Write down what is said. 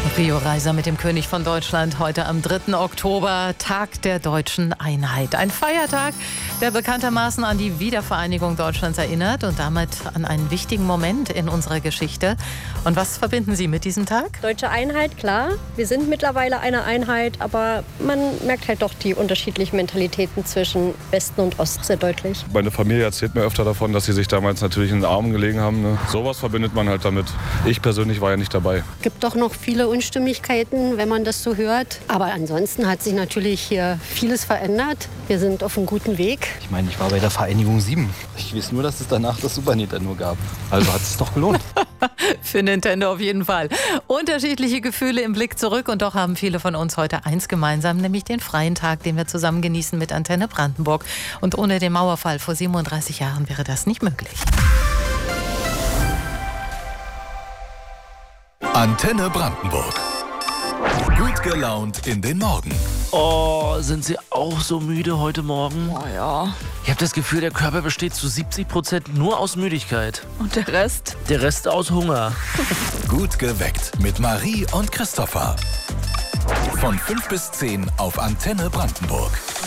Rio Reiser mit dem König von Deutschland heute am 3. Oktober, Tag der deutschen Einheit. Ein Feiertag, der bekanntermaßen an die Wiedervereinigung Deutschlands erinnert und damit an einen wichtigen Moment in unserer Geschichte. Und was verbinden Sie mit diesem Tag? Deutsche Einheit, klar. Wir sind mittlerweile eine Einheit, aber man merkt halt doch die unterschiedlichen Mentalitäten zwischen Westen und Ost sehr deutlich. Meine Familie erzählt mir öfter davon, dass sie sich damals natürlich in den Armen gelegen haben. Ne? Sowas verbindet man halt damit. Ich persönlich war ja nicht dabei. Es gibt doch noch viele Unstimmigkeiten, wenn man das so hört. Aber ansonsten hat sich natürlich hier vieles verändert. Wir sind auf einem guten Weg. Ich meine, ich war bei der Vereinigung 7. Ich weiß nur, dass es danach das Super Nintendo gab. Also hat es doch gelohnt. Für Nintendo auf jeden Fall. Unterschiedliche Gefühle im Blick zurück und doch haben viele von uns heute eins gemeinsam, nämlich den freien Tag, den wir zusammen genießen mit Antenne Brandenburg. Und ohne den Mauerfall vor 37 Jahren wäre das nicht möglich. Antenne Brandenburg. Gut gelaunt in den Morgen. Oh, sind Sie auch so müde heute Morgen? Oh ja. Ich habe das Gefühl, der Körper besteht zu 70% nur aus Müdigkeit. Und der Rest? Der Rest aus Hunger. Gut geweckt mit Marie und Christopher. Von 5 bis 10 auf Antenne Brandenburg.